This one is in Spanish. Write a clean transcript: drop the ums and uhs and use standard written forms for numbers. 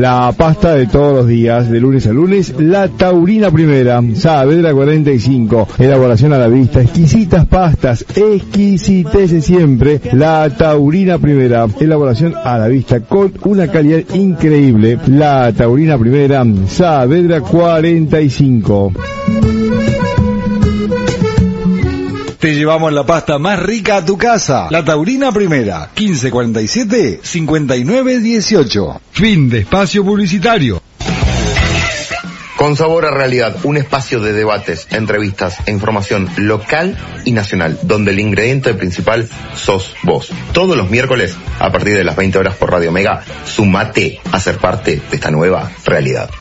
La pasta de todos los días, de lunes a lunes, La Taurina Primera, Saavedra 45, elaboración a la vista, exquisitas pastas, exquisitez de siempre, La Taurina Primera, elaboración a la vista con una calidad increíble, La Taurina Primera, Saavedra 45. Te llevamos la pasta más rica a tu casa. La Taurina Primera, 1547-5918. Fin de espacio publicitario. Con Sabor a Realidad, un espacio de debates, entrevistas e información local y nacional, donde el ingrediente principal sos vos. Todos los miércoles, a partir de las 20 horas por Radio Mega, sumate a ser parte de esta nueva realidad.